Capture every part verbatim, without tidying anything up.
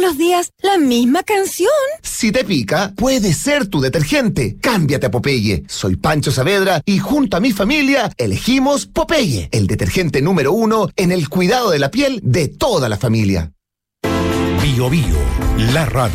los días la misma canción. Si te pica, puede ser tu detergente. Cámbiate a Popeye. Soy Pancho Saavedra y junto a mi familia elegimos Popeye, el detergente número uno en el cuidado de la piel de toda la familia. Bio Bio, la radio.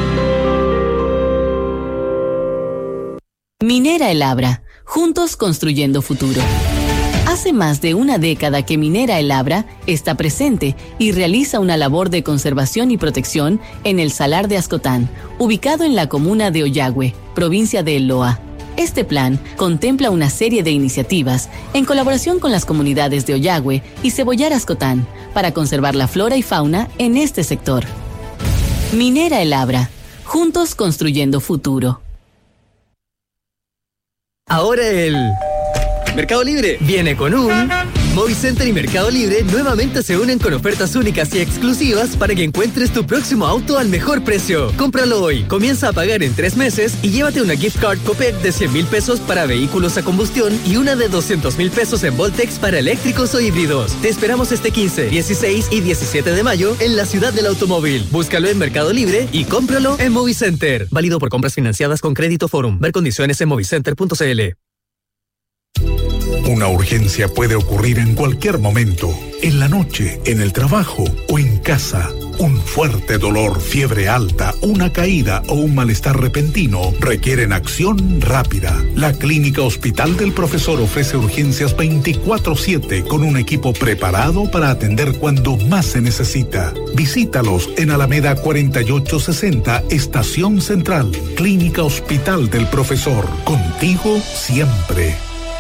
Minera El Abra, juntos construyendo futuro. Hace más de una década que Minera El Abra está presente y realiza una labor de conservación y protección en el Salar de Ascotán, ubicado en la comuna de Ollagüe, provincia de El Loa. Este plan contempla una serie de iniciativas en colaboración con las comunidades de Ollagüe y Cebollar Ascotán para conservar la flora y fauna en este sector. Minera El Abra, juntos construyendo futuro. Ahora el Mercado Libre viene con un... Movicenter y Mercado Libre nuevamente se unen con ofertas únicas y exclusivas para que encuentres tu próximo auto al mejor precio. Cómpralo hoy, comienza a pagar en tres meses y llévate una gift card Copec de cien mil pesos para vehículos a combustión y una de doscientos mil pesos en Voltex para eléctricos o híbridos. Te esperamos este quince, dieciséis y diecisiete de mayo en la ciudad del automóvil. Búscalo en Mercado Libre y cómpralo en Movicenter. Válido por compras financiadas con Crédito Forum. Ver condiciones en movicenter punto c l. Una urgencia puede ocurrir en cualquier momento, en la noche, en el trabajo o en casa. Un fuerte dolor, fiebre alta, una caída o un malestar repentino requieren acción rápida. La Clínica Hospital del Profesor ofrece urgencias veinticuatro siete con un equipo preparado para atender cuando más se necesita. Visítalos en Alameda cuarenta y ocho sesenta, Estación Central. Clínica Hospital del Profesor. Contigo siempre.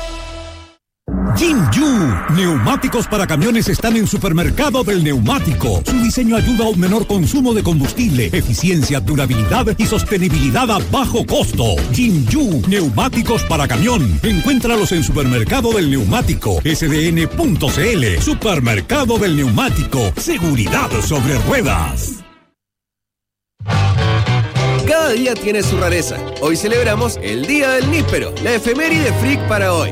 Jinju, neumáticos para camiones están en Supermercado del Neumático. Su diseño ayuda a un menor consumo de combustible, eficiencia, durabilidad y sostenibilidad a bajo costo. Jinju, neumáticos para camión. Encuéntralos en Supermercado del Neumático, S D N punto c l. Supermercado del Neumático, seguridad sobre ruedas. Cada día tiene su rareza. Hoy celebramos el Día del Níspero, la efeméride freak para hoy.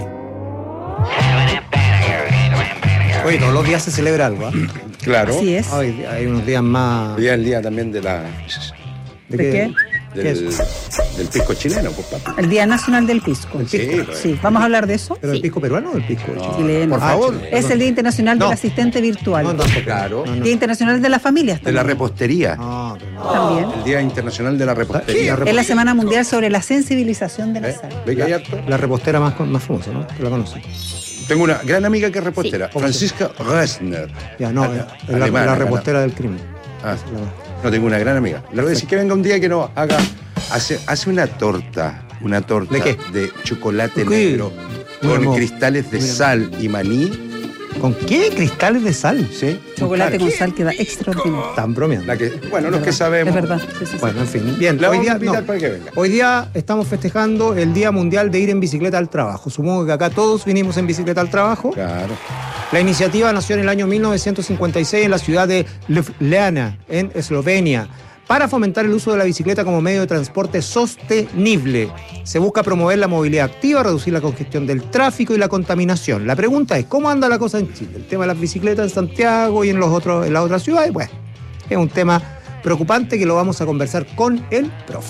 Oye, todos los días se celebra algo, ¿eh? Claro. Así es. Hoy hay unos días más... Hoy es el día también de la... ¿De, ¿De qué? Del, ¿Qué del pisco chileno, pues, papi. El Día Nacional del Pisco. ¿El pisco? Sí, pues. Sí. ¿Vamos a hablar de eso? ¿Pero sí. el pisco peruano o el pisco no, chileno? Por favor. Ah, es el Día Internacional no. del Asistente Virtual. No, no, claro. No, no. Día Internacional de las Familias también. De la repostería. No, no. También. El Día Internacional de la Repostería. Es la Semana Mundial sobre la sensibilización de la ¿Eh? sal. ¿Ve que hay harto? La repostera más, más famosa, ¿no? ¿Tú la conoces? Tengo una gran amiga que es repostera, Sí. Francisca Resner. Ya, no, Ale- es la, alemana, la repostera del crimen. Ah, no, tengo una gran amiga. Le voy a decir que venga un día que no haga... Hace, hace una torta, una torta ¿De qué? de chocolate ¿Qué? negro con Mira, cristales de mira. sal y maní. ¿Con qué? ¿Cristales de sal? ¿Sí? Chocolate con ¿Qué? sal queda extraordinario. Están bromeando. La que, bueno, Es los que verdad, sabemos. Es verdad. Sí, sí, sí. Bueno, en fin. Bien, La hoy vamos día, a invitar no. para que venga. Hoy día estamos festejando el Día Mundial de ir en bicicleta al trabajo. Supongo que acá todos vinimos en bicicleta al trabajo. Claro. La iniciativa nació en el año mil novecientos cincuenta y seis en la ciudad de Ljubljana, en Eslovenia, para fomentar el uso de la bicicleta como medio de transporte sostenible. Se busca promover la movilidad activa, reducir la congestión del tráfico y la contaminación. La pregunta es, ¿cómo anda la cosa en Chile? El tema de las bicicletas en Santiago y en, los otros, en las otras ciudades, bueno, es un tema preocupante que lo vamos a conversar con el profe.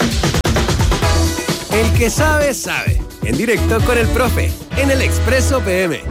El que sabe, sabe. En directo con el profe, en el Expreso P M.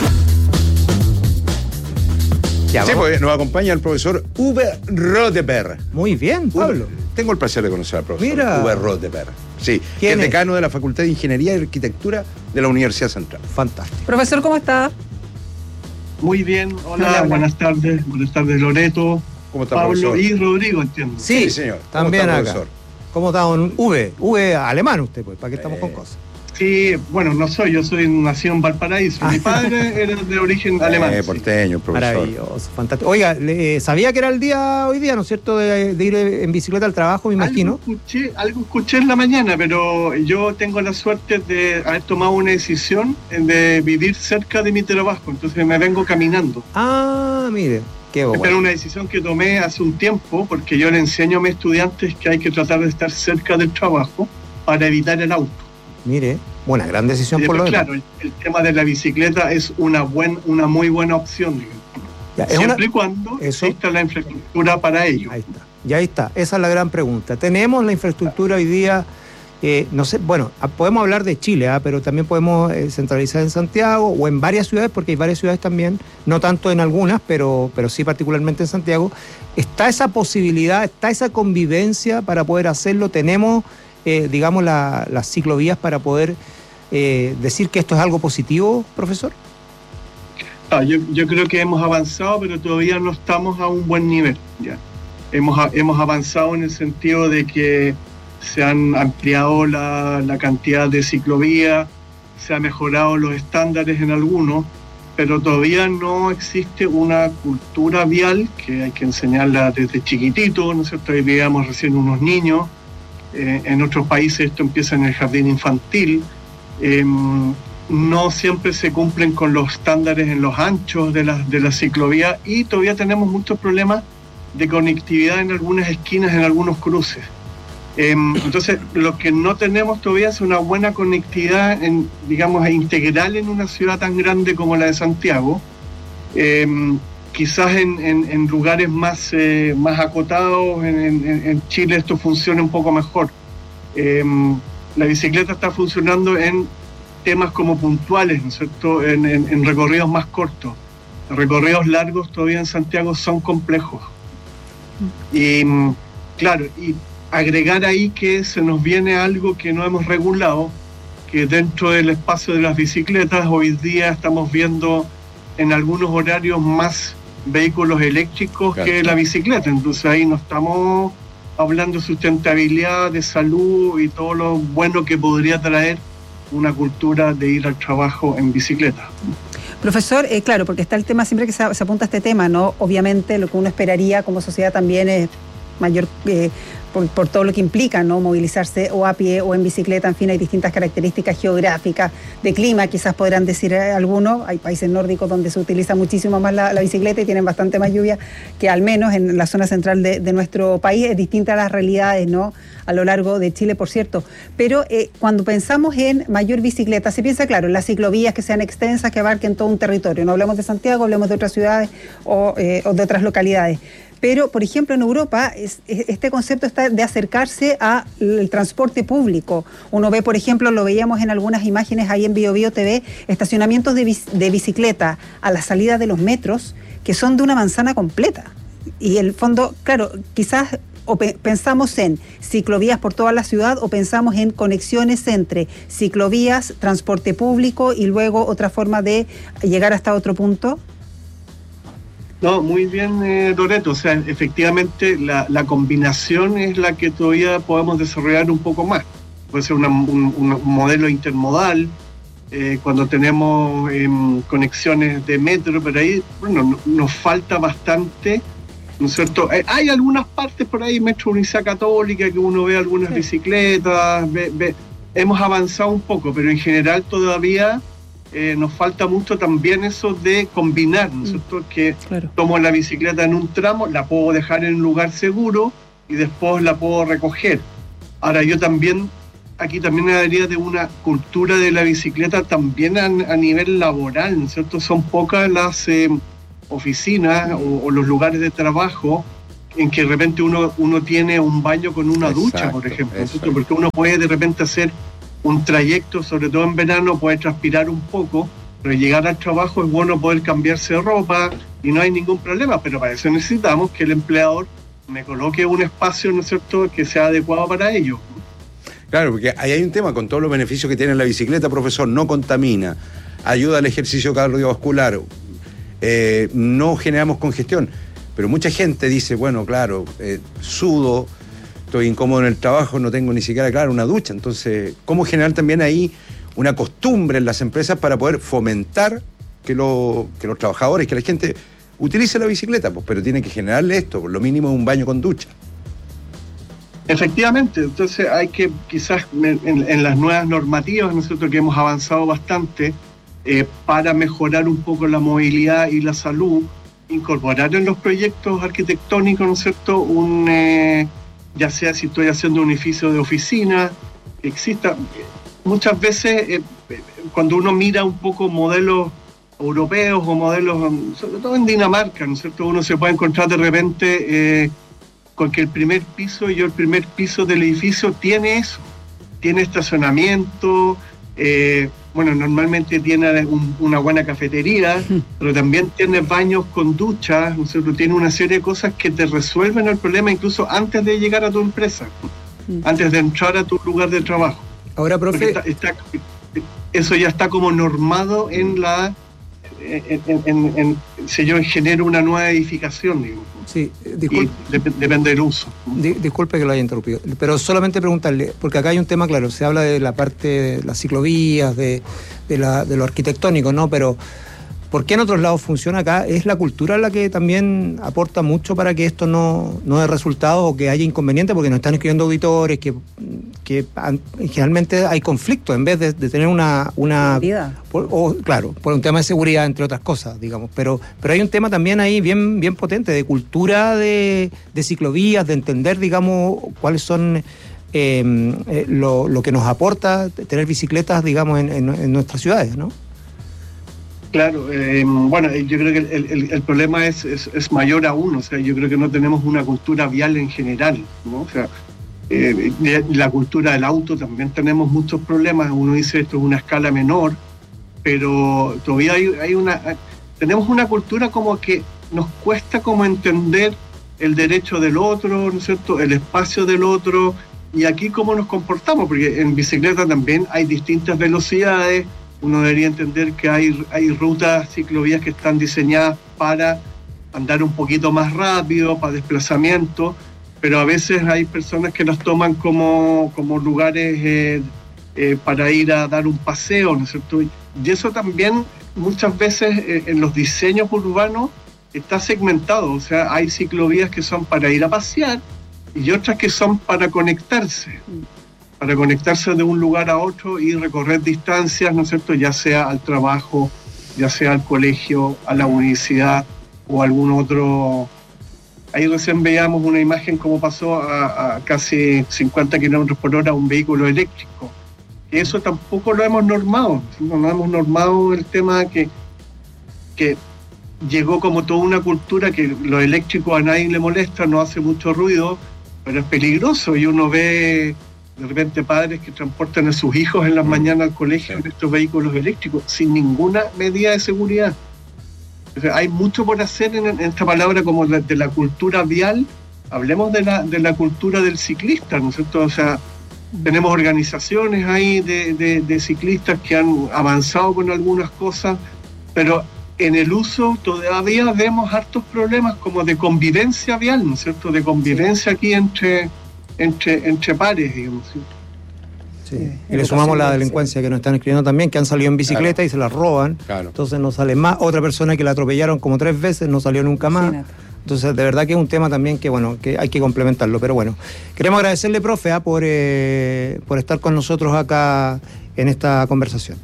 Ya, Sí, vamos. pues nos acompaña el profesor Uwe Rodeberg. Muy bien, Pablo. Tengo el placer de conocer al profesor Mira. Uwe Rodeberg. Sí, que ¿Quién es es? decano de la Facultad de Ingeniería y Arquitectura de la Universidad Central. Fantástico. Profesor, ¿cómo está? Muy bien, hola, Hola, hola. buenas tardes, buenas tardes Loreto, ¿Cómo está, Pablo profesor? y Rodrigo, entiendo. Sí, Sí, señor. ¿Cómo también está, acá. profesor? ¿Cómo está un V? V alemán usted, pues, ¿para qué estamos Eh. con cosas? Sí, bueno, no soy, yo soy nacido en Valparaíso, mi padre era de origen alemán. Eh, sí. porteño, el profesor. Maravilloso, fantástico. Oiga, le- eh, sabía que era el día hoy día, ¿no es cierto?, de, de ir en bicicleta al trabajo, me imagino. Algo escuché, algo escuché en la mañana, pero yo tengo la suerte de haber tomado una decisión de vivir cerca de mi trabajo, entonces me vengo caminando. Ah, mire, qué bueno. Pero una decisión que tomé hace un tiempo, porque yo le enseño a mis estudiantes que hay que tratar de estar cerca del trabajo para evitar el auto. Mire, buena, gran decisión Y por lo después, demás. claro, el, el tema de la bicicleta es una buen, una muy buena opción, digamos. Ya, es Siempre una- y cuando eso- exista la infraestructura para ello. Ahí está. Y ahí está, esa es la gran pregunta. ¿Tenemos la infraestructura hoy día? Eh, no sé, bueno, podemos hablar de Chile, ¿eh? Pero también podemos eh, centralizar en Santiago o en varias ciudades, porque hay varias ciudades también, no tanto en algunas, pero, pero sí particularmente en Santiago. ¿Está esa posibilidad, está esa convivencia para poder hacerlo? ¿Tenemos, eh, digamos, la, las ciclovías para poder eh, decir que esto es algo positivo, profesor? Ah, yo, yo creo que hemos avanzado, pero todavía no estamos a un buen nivel. Ya. Hemos, hemos avanzado en el sentido de que se han ampliado la, la cantidad de ciclovías, se han mejorado los estándares en algunos, pero todavía no existe una cultura vial que hay que enseñarla desde chiquitito, ¿no es cierto? Ahí veíamos recién unos niños, eh, en otros países esto empieza en el jardín infantil, eh, no siempre se cumplen con los estándares en los anchos de la, de la ciclovía y todavía tenemos muchos problemas de conectividad en algunas esquinas, en algunos cruces. Eh, entonces, lo que no tenemos todavía es una buena conectividad, en, digamos, integral en una ciudad tan grande como la de Santiago. Eh, quizás en, en, en lugares más, eh, más acotados, en, en, en Chile esto funciona un poco mejor. Eh, la bicicleta está funcionando en temas como puntuales, ¿no es cierto?, en, en, en recorridos más cortos. Recorridos largos todavía en Santiago son complejos. Y claro, y agregar ahí que se nos viene algo que no hemos regulado, que dentro del espacio de las bicicletas hoy día estamos viendo en algunos horarios más vehículos eléctricos claro. que la bicicleta. Entonces ahí no estamos hablando de sustentabilidad, de salud y todo lo bueno que podría traer una cultura de ir al trabajo en bicicleta. Profesor, eh, claro, porque está el tema, siempre que se, se apunta a este tema, ¿no? Obviamente lo que uno esperaría como sociedad también es mayor, eh, por, por todo lo que implica, ¿no? Movilizarse o a pie o en bicicleta, en fin, hay distintas características geográficas, de clima, quizás podrán decir algunos, hay países nórdicos donde se utiliza muchísimo más la, la bicicleta y tienen bastante más lluvia que al menos en la zona central de, de nuestro país, es distinta a las realidades, ¿no? A lo largo de Chile, por cierto, pero eh, cuando pensamos en mayor bicicleta, se piensa, claro, en las ciclovías que sean extensas, que abarquen todo un territorio, no hablamos de Santiago, hablemos de otras ciudades o, eh, o de otras localidades. Pero, por ejemplo, en Europa, es, es, este concepto está de acercarse al transporte público. Uno ve, por ejemplo, lo veíamos en algunas imágenes ahí en Bio Bio T V, estacionamientos de, de bicicleta a la salida de los metros, que son de una manzana completa. Y el fondo, claro, quizás o pe- pensamos en ciclovías por toda la ciudad o pensamos en conexiones entre ciclovías, transporte público y luego otra forma de llegar hasta otro punto. No, muy bien, eh, Loreto. O sea, efectivamente la, la combinación es la que todavía podemos desarrollar un poco más. Puede ser una, un, un modelo intermodal, eh, cuando tenemos eh, conexiones de metro, pero ahí, bueno, no, nos falta bastante, ¿no es cierto? Eh, hay algunas partes por ahí, Metro Universidad Católica, que uno ve algunas sí. bicicletas, ve, ve, hemos avanzado un poco, pero en general todavía... Eh, nos falta mucho también eso de combinar, ¿no es cierto? Que claro. tomo la bicicleta en un tramo, la puedo dejar en un lugar seguro y después la puedo recoger. Ahora yo también, aquí también hablaría de una cultura de la bicicleta también a, a nivel laboral, ¿no es cierto? Son pocas las eh, oficinas o, o los lugares de trabajo en que de repente uno, uno tiene un baño con una exacto, ducha, por ejemplo, ¿no es cierto? Porque uno puede de repente hacer un trayecto, sobre todo en verano, puede transpirar un poco, pero llegar al trabajo es bueno poder cambiarse de ropa y no hay ningún problema, pero para eso necesitamos que el empleador me coloque un espacio, ¿no es cierto?, que sea adecuado para ello. Claro, porque ahí hay un tema con todos los beneficios que tiene la bicicleta, profesor, no contamina, ayuda al ejercicio cardiovascular, eh, no generamos congestión, pero mucha gente dice, bueno, claro, eh, sudo, estoy incómodo en el trabajo, no tengo ni siquiera, claro, una ducha. Entonces, ¿cómo generar también ahí una costumbre en las empresas para poder fomentar que, lo, que los trabajadores, que la gente utilice la bicicleta? Pues, pero tiene que generarle esto, por lo mínimo un baño con ducha. Efectivamente, entonces hay que quizás en, en las nuevas normativas, nosotros que hemos avanzado bastante, eh, para mejorar un poco la movilidad y la salud, incorporar en los proyectos arquitectónicos, ¿no es cierto?, un... Eh, ya sea si estoy haciendo un edificio de oficina, exista. Muchas veces, eh, cuando uno mira un poco modelos europeos o modelos, sobre todo en Dinamarca, ¿no es cierto?, uno se puede encontrar de repente eh, con que el primer piso, yo el primer piso del edificio tiene eso, tiene estacionamiento, eh, bueno, normalmente tiene un, una buena cafetería, pero también tiene baños con duchas, ¿no es cierto? Tiene una serie de cosas que te resuelven el problema incluso antes de llegar a tu empresa, antes de entrar a tu lugar de trabajo. Ahora, profe... Está, está, eso ya está como normado en la... En, en, en, en, si yo genero una nueva edificación, digo. Sí, disculpe, dep- depende del uso. Di, disculpe que lo haya interrumpido, pero solamente preguntarle, porque acá hay un tema claro, se habla de la parte de las ciclovías, de, de, la, de lo arquitectónico, ¿no? Pero ¿por qué en otros lados funciona acá? ¿Es la cultura la que también aporta mucho para que esto no, no dé resultados o que haya inconvenientes? Porque nos están escribiendo auditores que, que generalmente hay conflicto en vez de, de tener una... una por, o, claro, por un tema de seguridad, entre otras cosas, digamos. Pero, pero hay un tema también ahí bien, bien potente de cultura de, de ciclovías, de entender, digamos, cuáles son... Eh, eh, lo, lo que nos aporta tener bicicletas, digamos, en, en, en nuestras ciudades, ¿no? Claro, eh, bueno, yo creo que el, el, el problema es, es, es mayor aún, o sea, yo creo que no tenemos una cultura vial en general, ¿no? O sea, eh, la cultura del auto también tenemos muchos problemas, uno dice esto es una escala menor, pero todavía hay, hay una, tenemos una cultura como que nos cuesta como entender el derecho del otro, ¿no es cierto?, el espacio del otro, y aquí cómo nos comportamos, porque en bicicleta también hay distintas velocidades. Uno debería entender que hay, hay rutas, ciclovías que están diseñadas para andar un poquito más rápido, para desplazamiento, pero a veces hay personas que las toman como, como lugares eh, eh, para ir a dar un paseo, ¿no es cierto? Y eso también muchas veces eh, en los diseños urbanos está segmentado, o sea, hay ciclovías que son para ir a pasear y otras que son para conectarse. para conectarse de un lugar a otro y recorrer distancias, ¿no es cierto?, ya sea al trabajo, ya sea al colegio, a la universidad o algún otro. Ahí recién veíamos una imagen como pasó a, a casi cincuenta kilómetros por hora un vehículo eléctrico. Y eso tampoco lo hemos normado, no, no hemos normado el tema que, que llegó como toda una cultura que lo eléctrico a nadie le molesta, no hace mucho ruido, pero es peligroso y uno ve... de repente padres que transportan a sus hijos en las mañanas al colegio en estos vehículos eléctricos sin ninguna medida de seguridad. O sea, hay mucho por hacer en, en esta palabra como de, de la cultura vial. Hablemos de la, de la cultura del ciclista, ¿no es cierto? O sea, tenemos organizaciones ahí de, de, de ciclistas que han avanzado con algunas cosas, pero en el uso todavía vemos hartos problemas como de convivencia vial, ¿no es cierto? De convivencia aquí entre... Entre, entre pares, digamos. ¿Sí? Sí. Y le sumamos la delincuencia que nos están escribiendo también, que han salido en bicicleta, claro, y se la roban. Claro. Entonces no sale más. Otra persona que la atropellaron como tres veces, no salió nunca más. Sí, entonces, de verdad que es un tema también que, bueno, que hay que complementarlo. Pero bueno, queremos agradecerle, profe, ¿eh? por, eh, por estar con nosotros acá en esta conversación.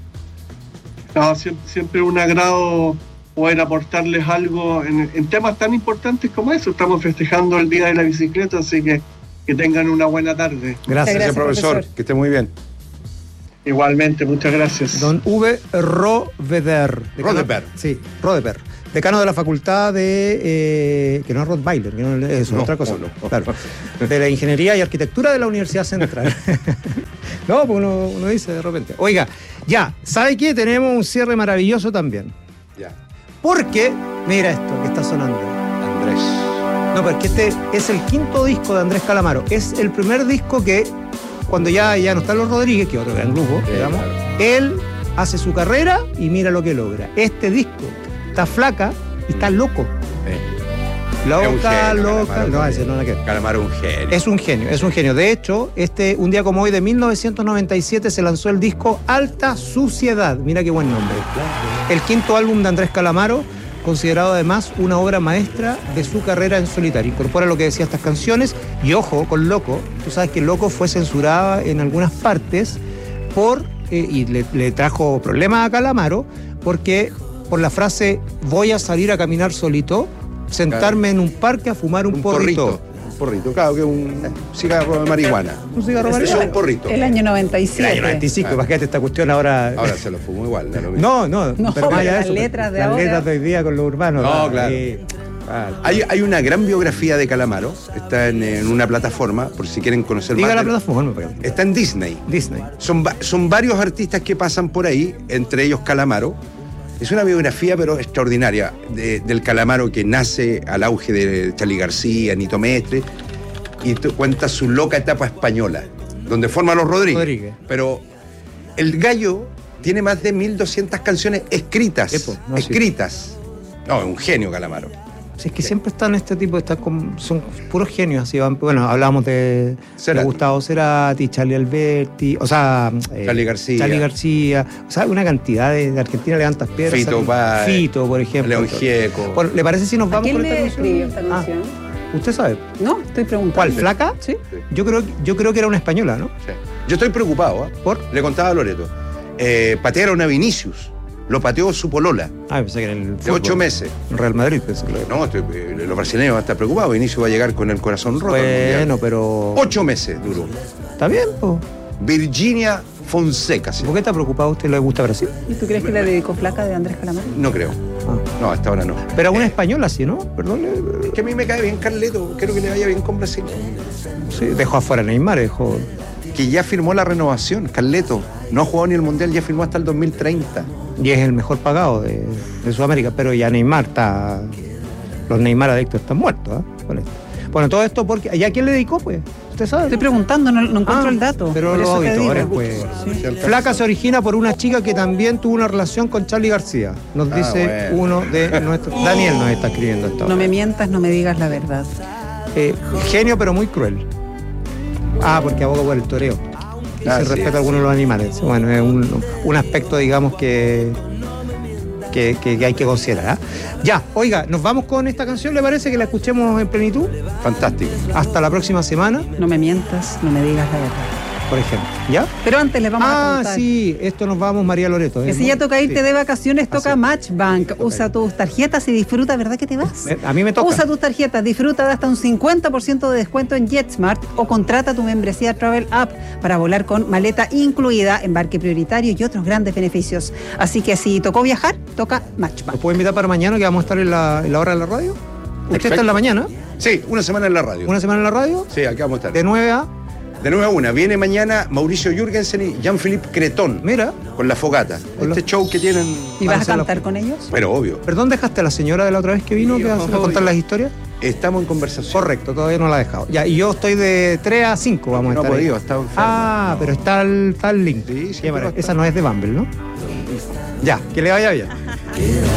No, siempre, siempre un agrado poder aportarles algo en, en temas tan importantes como eso. Estamos festejando el Día de la Bicicleta, así que que tengan una buena tarde. Gracias, gracias profesor. profesor. Que esté muy bien. Igualmente, muchas gracias. Don Uwe Rodebert. Rodebert. Sí, Rodebert. Decano de la facultad de... Eh, que no es Rottweiler, que no es no, otra cosa. No, no. Claro. De la Ingeniería y Arquitectura de la Universidad Central. No, porque uno, uno dice de repente. Oiga, ya, ¿sabe qué? Tenemos un cierre maravilloso también. Ya. Porque, mira esto que está sonando. Andrés. No, pero es que este es el quinto disco de Andrés Calamaro. Es el primer disco que, cuando ya, ya no están los Rodríguez, que es otro gran grupo, sí, digamos, claro, él hace su carrera y mira lo que logra. Este disco está flaca y está loco. Sí. Loca, genio, loca. Calamaro, no, ese no la quiero. Calamaro es un genio. Es un genio, es un genio. De hecho, este, un día como hoy de mil novecientos noventa y siete se lanzó el disco Alta Suciedad. Mira qué buen nombre. El quinto álbum de Andrés Calamaro, considerado además una obra maestra de su carrera en solitario. Incorpora lo que decía estas canciones y ojo con Loco. Tú sabes que Loco fue censurada en algunas partes por eh, y le, le trajo problemas a Calamaro porque por la frase voy a salir a caminar solito, sentarme claro, en un parque a fumar un, un porrito. porrito. Porrito, claro, que es un cigarro de marihuana. Un cigarro de marihuana. Es un porrito. El año noventa y siete. El año noventa y cinco, claro. Imagínate esta cuestión ahora. Ahora se lo fumó igual, ¿no? No, no, no, pero más allá de las eso. letras de las ahora. letras de hoy día con lo urbano. No, claro. Eh, Ah, Hay, hay una gran biografía de Calamaro, está en, en una plataforma, por si quieren conocer Diga más. la de- plataforma, por ejemplo. Está en Disney. Disney. Son, va- son varios artistas que pasan por ahí, entre ellos Calamaro. Es una biografía, pero extraordinaria, de- del Calamaro que nace al auge de Charly García, Nito Mestre, y te cuenta su loca etapa española, donde forma a los Rodríguez. Rodríguez. Pero el gallo tiene más de mil doscientas canciones escritas. Epo, no, sí. escritas. No, es un genio Calamaro. Si es que siempre están este tipo, están con- son puros genios. Así van, bueno, hablamos de, de Cerati. Gustavo Cerati, Charlie Alberti, o sea, eh, Charly García. Charly García, o sea, una cantidad de, de Argentina levantas piedras. Fito ¿sabes? Páez, Fito, por ejemplo. León Gieco. Bueno, ¿le parece si nos ¿A vamos quién con esta le canción? escribió esta Ah, canción? ¿usted sabe? No, estoy preguntando. ¿Cuál? ¿Flaca? Sí. Yo creo, yo creo que era una española, ¿no? Sí. Yo estoy preocupado, ¿eh? ¿Por? Le contaba a Loreto. Eh, patearon a Vinicius. Lo pateó su polola. Ah, pensé que era el De fútbol. ocho meses. Real Madrid, pensé que era. No, estoy- eh, los brasileños van a estar preocupados. Vinicius va a llegar con el corazón roto. al Mundial. Bueno, pero. Ocho meses duró. Está bien, po. Virginia Fonseca. ¿sí? ¿Por qué está preocupado? ¿A usted le gusta Brasil? ¿Y tú crees que la dedicó Flaca de Andrés Calamaro? No creo. Ah. No, hasta ahora no. Pero a una Eh, española sí, ¿no? Perdón. eh, Es que a mí me cae bien Carleto. Quiero que le vaya bien con Brasil. Sí, dejó afuera a Neymar, dejó. Que ya firmó la renovación. Carleto. No ha jugado ni el Mundial, ya firmó hasta el dos mil treinta. Y es el mejor pagado de, de Sudamérica, pero ya Neymar está. Los Neymar adictos están muertos, ¿ah? Con esto. Bueno, todo esto porque. ¿Y a quién le dedicó, pues? ¿Usted sabe? Estoy preguntando, no, no encuentro Ah, el dato. Pero por los eso te auditores, digo. pues. Sí. Flaca se origina por una chica que también tuvo una relación con Charly García. Nos Ah, dice bueno. uno de nuestros. Daniel nos está escribiendo esto. No me mientas, no me digas la verdad. Eh, genio, pero muy cruel. Ah, porque aboga por el toreo. Y Ah, se sí. respeta a algunos de los animales. Bueno, es un, un aspecto, digamos, que, que, que- que hay que considerar. ¿ah? Ya, oiga, nos vamos con esta canción, ¿le parece que la escuchemos en plenitud? Fantástico. Hasta la próxima semana, No me mientas, no me digas la verdad. por ejemplo. ¿Ya? Pero antes les vamos a Ah, contar. sí, esto nos vamos, María Loreto. Que ¿eh? si ya toca irte Sí. de vacaciones, toca Así. Matchbank. Usa tus tarjetas y disfruta, ¿verdad que te vas? Me- A mí me toca. Usa tus tarjetas, disfruta de hasta un cincuenta por ciento de descuento en JetSmart o contrata tu membresía Travel App para volar con maleta incluida, embarque prioritario y otros grandes beneficios. Así que si tocó viajar, toca Matchbank. ¿Lo puedo invitar para mañana que vamos a estar en la, en la hora de la radio? ¿Usted Perfecto. está en la mañana? Sí, una semana en la radio. ¿Una semana en la radio? Sí, aquí vamos a estar. De nueve a... De nueve a una. Viene mañana Mauricio Jürgensen y Jean-Philippe Cretón. Mira. Con La Fogata. Hola. Este show que tienen. ¿Y Van a vas a hacer la- cantar con ellos? Pero obvio. Perdón, ¿dejaste a la señora de la otra vez que vino Sí, que a, a obvio. contar las historias? Estamos en conversación. Correcto, todavía no la ha dejado. Ya, y yo estoy de tres a cinco, vamos No a ha estar ahí. podido, está enfermo. Ah, pero está el, está el link. Sí, sí, Qué maravilla. pero está- Esa no es de Bumble, ¿no? Ya, que le vaya bien.